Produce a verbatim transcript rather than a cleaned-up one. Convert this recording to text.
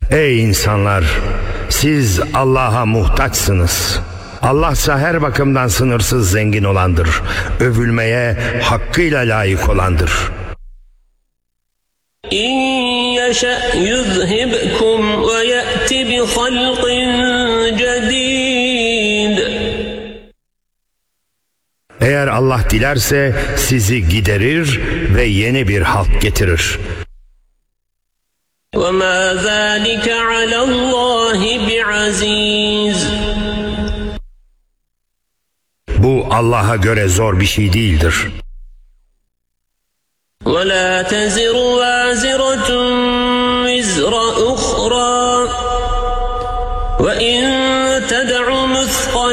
Ey insanlar! Siz Allah'a muhtaçsınız. Allah ise her bakımdan sınırsız zengin olandır. Övülmeye hakkıyla layık olandır. İn yeşe yuzhibkum ve ye'ti bi halqin cedid. Eğer Allah dilerse sizi giderir ve yeni bir halk getirir. وَمَا ذَٰلِكَ عَلَى اللّٰهِ بِعَز۪يزٍ. Bu Allah'a göre zor bir şey değildir. وَلَا تَزِرُ وَازِرَةٌ وِزْرَ أُخْرَى وَإِن تَدْعُ